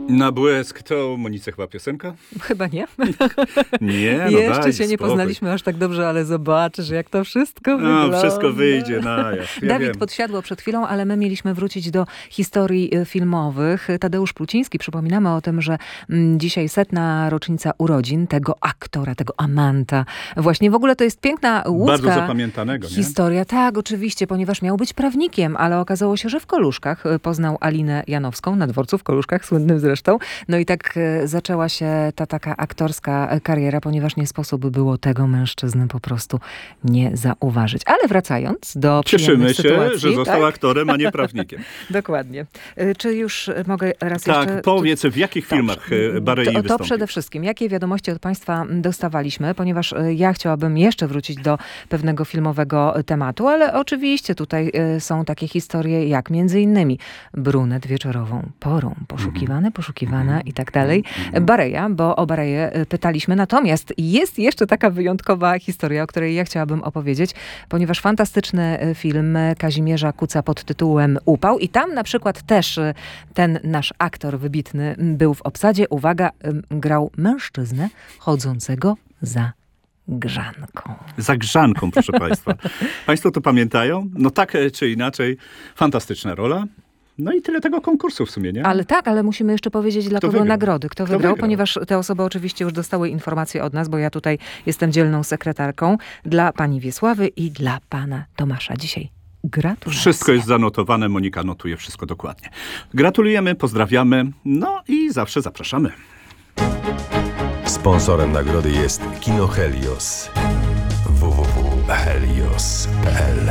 Na błysk to Monice chyba piosenka? Chyba nie. Nie, no Jeszcze daj się nie spokój. poznaliśmy aż tak dobrze, ale zobaczysz, jak to wszystko wygląda. No, wszystko wyjdzie na jaw. Ja Dawid wiem. podsiadło przed chwilą, ale my mieliśmy wrócić do historii filmowych. Tadeusz Pluciński, przypominamy o tym, że dzisiaj 100. rocznica urodzin tego aktora, tego amanta. Właśnie w ogóle to jest piękna łódzka Bardzo zapamiętanego, nie? historia. Tak, oczywiście, ponieważ miał być prawnikiem, ale okazało się, że w Koluszkach poznał Alinę Janowską, na dworcu w Koluszkach, słynnym zresztą. No i tak zaczęła się ta taka aktorska kariera, ponieważ nie sposób było tego mężczyzny po prostu nie zauważyć. Ale wracając do Cieszymy się, sytuacji, że został tak? aktorem, a nie prawnikiem. Dokładnie. Czy już mogę raz Tak, jeszcze... powiedz, w jakich filmach Barei To wystąpił? przede wszystkim. Jakie wiadomości od Państwa dostawaliśmy? Ponieważ ja chciałabym jeszcze wrócić do pewnego filmowego tematu, ale oczywiście tutaj są takie historie jak między innymi Brunet wieczorową porą. Poszukiwana i tak dalej. Bareja, bo o Bareję pytaliśmy. Natomiast jest jeszcze taka wyjątkowa historia, o której ja chciałabym opowiedzieć, ponieważ fantastyczny film Kazimierza Kuca pod tytułem Upał i tam na przykład też ten nasz aktor wybitny był w obsadzie. Uwaga, grał mężczyznę chodzącego za grzanką. Za grzanką, proszę Państwa. Państwo to pamiętają? No tak czy inaczej, fantastyczna rola. No i tyle tego konkursu w sumie, nie? Ale tak, ale musimy jeszcze powiedzieć, dla kogo wygrał? nagrody. Kto wygrał, ponieważ te osoby oczywiście już dostały informacje od nas, bo ja tutaj jestem dzielną sekretarką, dla pani Wiesławy i dla pana Tomasza. Dzisiaj gratulacje. Wszystko jest zanotowane, Monika notuje wszystko dokładnie. Gratulujemy, pozdrawiamy, no i zawsze zapraszamy. Sponsorem nagrody jest Kino Helios. www.helios.pl